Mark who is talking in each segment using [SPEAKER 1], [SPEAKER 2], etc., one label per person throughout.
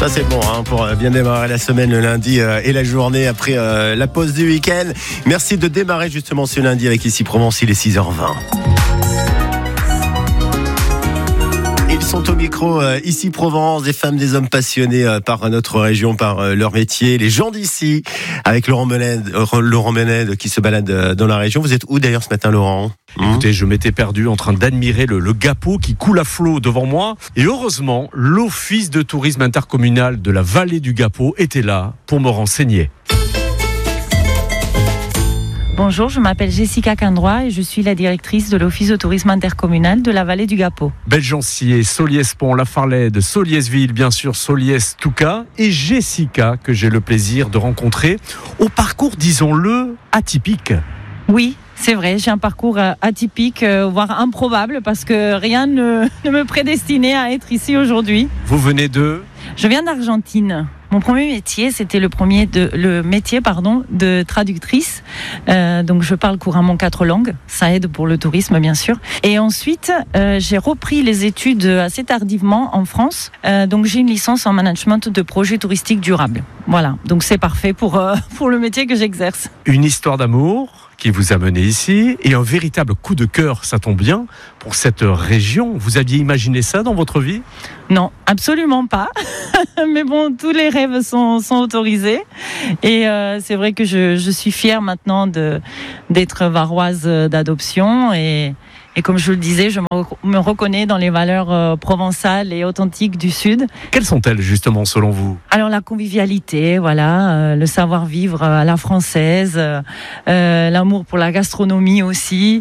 [SPEAKER 1] Ça c'est bon pour bien démarrer la semaine le lundi et la journée après la pause du week-end. Merci de démarrer justement ce lundi avec Ici Provence, il est 6h20. Ils sont au micro, Ici Provence, des femmes, des hommes passionnés par notre région, par leur métier, les gens d'ici, avec Laurent Mened qui se balade dans la région. Vous êtes où d'ailleurs ce matin, Laurent ?
[SPEAKER 2] Écoutez, je m'étais perdu en train d'admirer le Gapot qui coule à flot devant moi. Et heureusement, l'Office de tourisme intercommunal de la vallée du Gapot était là pour me renseigner.
[SPEAKER 3] Bonjour, je m'appelle Jessica Candroy et je suis la directrice de l'Office de tourisme intercommunal de la vallée du Gapot.
[SPEAKER 2] Belgencier, Soliès-Pont, La Farlède, Soliès-Ville, bien sûr, Soliès-Touca et Jessica que j'ai le plaisir de rencontrer au parcours, disons-le, atypique.
[SPEAKER 3] Oui, c'est vrai, j'ai un parcours atypique, voire improbable parce que rien ne me prédestinait à être ici aujourd'hui.
[SPEAKER 2] Vous venez de ?
[SPEAKER 3] Je viens d'Argentine. Mon premier métier, c'était le métier de traductrice. Donc je parle couramment 4 langues. Ça aide pour le tourisme, bien sûr. Et ensuite, j'ai repris les études assez tardivement en France. Donc j'ai une licence en management de projets touristiques durables. Voilà. Donc c'est parfait pour le métier que j'exerce.
[SPEAKER 2] Une histoire d'amour qui vous a mené ici et un véritable coup de cœur, ça tombe bien, pour cette région. Vous aviez imaginé ça dans votre vie ?
[SPEAKER 3] Non, absolument pas. Mais bon, tous les rêves sont autorisés. Et c'est vrai que je suis fière maintenant d'être varoise d'adoption. Et comme je le disais, je me reconnais dans les valeurs provençales et authentiques du Sud.
[SPEAKER 2] Quelles sont-elles justement selon vous ?
[SPEAKER 3] Alors la convivialité, voilà, le savoir-vivre à la française, l'amour pour la gastronomie aussi,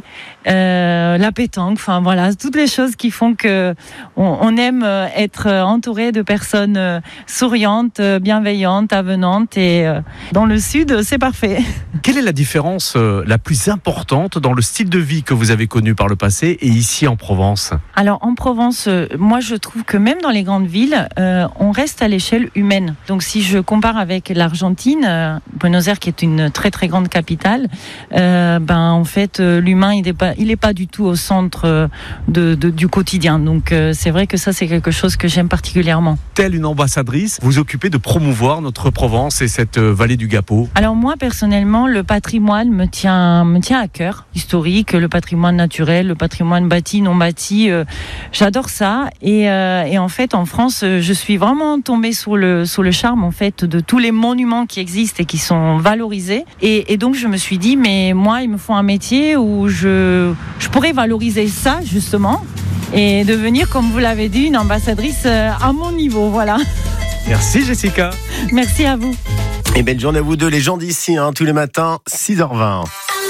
[SPEAKER 3] la pétanque, enfin voilà, toutes les choses qui font que on aime être entouré de personnes souriantes, bienveillantes, avenantes et dans le Sud, c'est parfait.
[SPEAKER 2] Quelle est la différence la plus importante dans le style de vie que vous avez connu par le passé et ici en Provence ?
[SPEAKER 3] Alors en Provence, moi je trouve que même dans les grandes villes, on reste à l'échelle humaine. Donc si je compare avec l'Argentine, Buenos Aires qui est une très très grande capitale, en fait l'humain il est pas du tout au centre du quotidien. Donc c'est vrai que ça c'est quelque chose que j'aime particulièrement.
[SPEAKER 2] Telle une ambassadrice, vous occupez de promouvoir notre Provence et cette vallée du Gapot.
[SPEAKER 3] Alors moi personnellement, le patrimoine me tient à cœur, historique, le patrimoine naturel, le patrimoine bâti, non bâti, j'adore ça et en fait en France je suis vraiment tombée sous le charme en fait de tous les monuments qui existent et qui sont valorisés et donc je me suis dit mais moi il me faut un métier où je pourrais valoriser ça justement et devenir comme vous l'avez dit une ambassadrice à mon niveau, voilà.
[SPEAKER 2] Merci Jessica.
[SPEAKER 3] Merci à vous.
[SPEAKER 1] Et belle journée à vous deux, les gens d'ici, tous les matins, 6h20.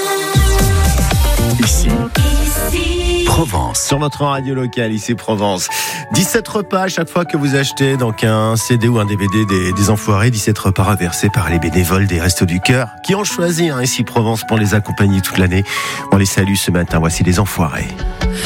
[SPEAKER 1] Ici Provence, sur notre radio locale, ici Provence. 17 repas à chaque fois que vous achetez donc un CD ou un DVD des Enfoirés. 17 repas reversés par les bénévoles des Restos du Cœur qui ont choisi ici Provence pour les accompagner toute l'année. On les salue ce matin, voici les Enfoirés.